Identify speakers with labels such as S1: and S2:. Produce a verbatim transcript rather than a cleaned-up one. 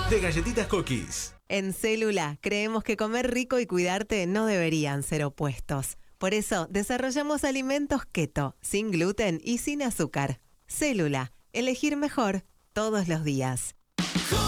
S1: de Galletitas Cookies.
S2: En Célula creemos que comer rico y cuidarte no deberían ser opuestos. Por eso desarrollamos alimentos keto, sin gluten y sin azúcar. Célula, elegir mejor todos los días.